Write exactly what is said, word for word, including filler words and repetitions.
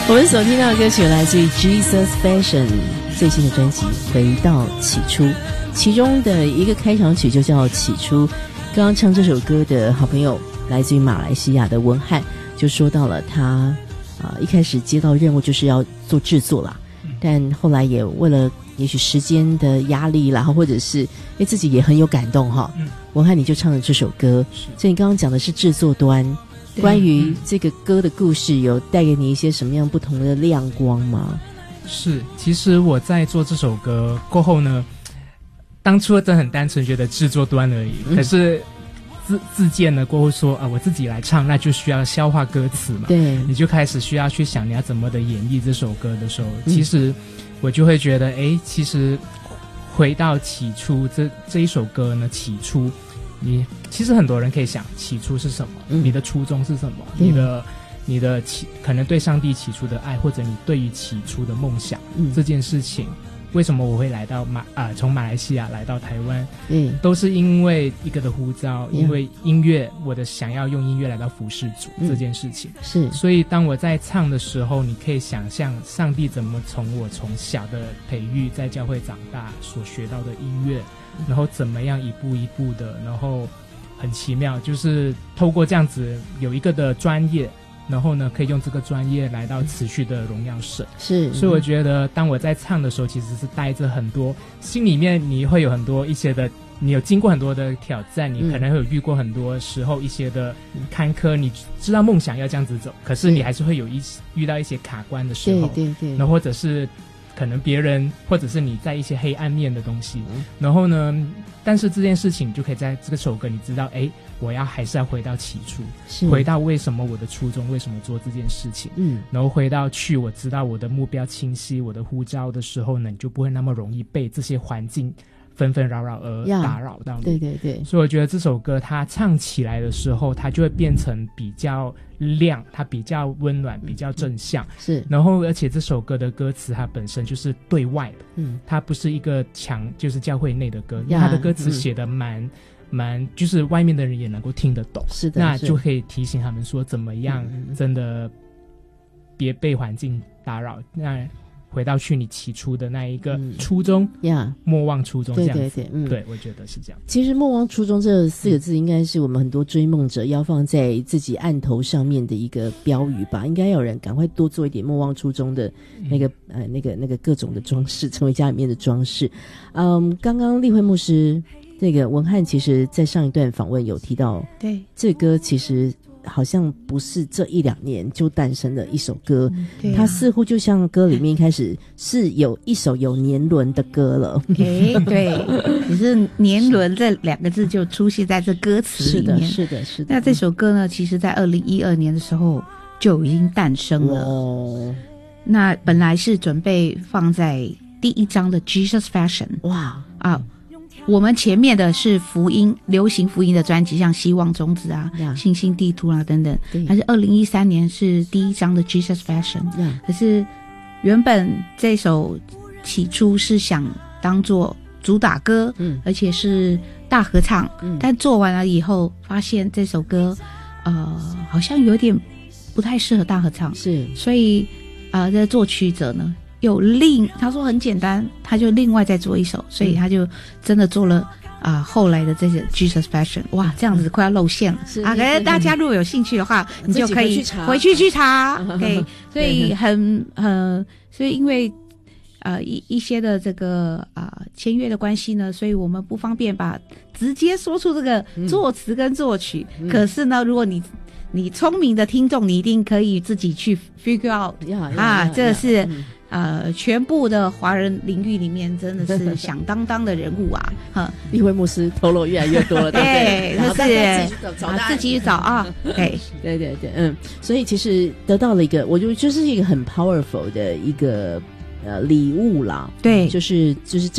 我们所听到的歌曲来自于 Jesus Fashion 最新的专辑《回到起初》，其中的一个开场曲就叫起初。刚刚唱这首歌的好朋友来自于马来西亚的文翰就说到了他、呃、一开始接到任务就是要做制作啦，但后来也为了也许时间的压力啦，或者是因为自己也很有感动哈、嗯，文翰你就唱了这首歌，所以你刚刚讲的是制作端，关于这个歌的故事有带给你一些什么样不同的亮光吗？ 是，其实我在做这首歌过后呢，当初真的很单纯觉得制作端而已、嗯、可是自自荐了过后说啊，我自己来唱，那就需要消化歌词嘛，对，你就开始需要去想你要怎么的演绎这首歌的时候、嗯、其实我就会觉得哎，其实回到起初这这一首歌呢，起初你其实很多人可以想起初是什么、嗯、你的初衷是什么、嗯、你的你的起可能对上帝起初的爱，或者你对于起初的梦想、嗯、这件事情，为什么我会来到马啊从马来西亚来到台湾，嗯，都是因为一个的呼召、嗯、因为音乐，我的想要用音乐来到服侍主、嗯、这件事情，是，所以当我在唱的时候，你可以想象上帝怎么从我从小的培育在教会长大所学到的音乐，然后怎么样一步一步的，然后很奇妙，就是透过这样子有一个的专业，然后呢可以用这个专业来到持续的荣耀神，是，所以我觉得当我在唱的时候，其实是带着很多心里面你会有很多一些的，你有经过很多的挑战，你可能会有遇过很多时候一些的坎坷，你知道梦想要这样子走，可是你还是会有一遇到一些卡关的时候，对对对，然后或者是可能别人或者是你在一些黑暗面的东西、嗯、然后呢但是这件事情就可以在这个首歌你知道，哎，我要还是要回到起初，回到为什么我的初衷，为什么做这件事情，嗯，然后回到去我知道我的目标清晰，我的呼召的时候呢，你就不会那么容易被这些环境纷纷扰扰而打扰到你、yeah, 对对对，所以我觉得这首歌它唱起来的时候，它就会变成比较亮，它比较温暖，比较正向、嗯、是，然后而且这首歌的歌词它本身就是对外的，嗯，它不是一个强就是教会内的歌， yeah, 它的歌词写得蛮、嗯蛮就是外面的人也能够听得懂，是的，那就可以提醒他们说怎么样真的别被环境打扰，那回到去你起初的那一个初衷呀、嗯 yeah, 莫忘初衷，这样子，对对对、嗯、对，我觉得是这样。其实莫忘初衷这四个字应该是我们很多追梦者要放在自己案头上面的一个标语吧，应该有人赶快多做一点莫忘初衷的那个、嗯、呃那个那个各种的装饰，成为家里面的装饰。嗯，刚刚立慧牧师那个文翰其实在上一段访问有提到，对，这歌其实好像不是这一两年就诞生的一首歌、嗯啊、它似乎就像歌里面一开始是有一首有年轮的歌了， 哎，对，可是年轮这两个字就出现在这歌词里面，是的是的是的。那这首歌呢其实在二零一二年的时候就已经诞生了、哦、那本来是准备放在第一张的 Jesus Fashion， 哇啊，我们前面的是福音流行福音的专辑，像希望种子啊、yeah. 信心地图啊等等，但是二零一三年是第一张的 Jesus Fashion、yeah. 可是原本这首起初是想当作主打歌、嗯、而且是大合唱、嗯、但做完了以后发现这首歌呃好像有点不太适合大合唱，是，所以啊、呃，这作曲者呢有另他说很简单，他就另外再做一首，所以他就真的做了啊、呃、后来的这些 Jesus Fashion， 哇，这样子快要露馅了啊！可是大家如果有兴趣的话，你就可以回去去查，对，所以很呃，所以因为呃一一些的这个啊、呃、签约的关系呢，所以我们不方便把直接说出这个作词跟作曲，嗯、可是呢，如果你你聪明的听众，你一定可以自己去 figure out、yeah, yeah, 啊， yeah, 这是。Yeah, 呃，全部的华人领域里面真的是响当当的人物啊！哈， 立慧牧师透露越来越多了，对不对？ 对，就是啊，自己去找啊，对， 对对对，嗯，所以其实得到了一个，我觉得就是一个很 powerful 的一个呃礼物啦，对，就是就是。